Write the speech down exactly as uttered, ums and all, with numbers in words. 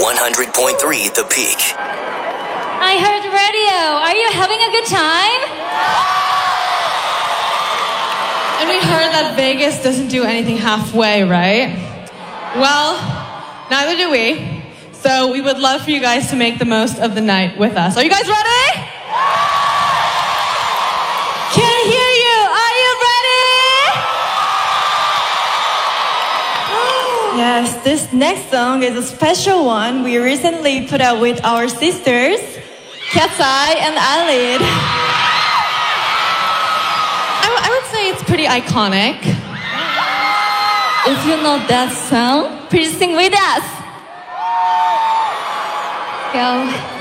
one hundred point three The Peak. I heard radio. Are you having a good time? And we heard that Vegas doesn't do anything halfway, right? Well, neither do we. So we would love for you guys to make the most of the night with us. Are you guys ready? Can't hear you. Are you ready? Yes, this next song is a special one we recently put out with our sisters, Cat's Eye and Eyelid. I, w- I would say it's pretty iconic. If you know that song, please sing with us. Go.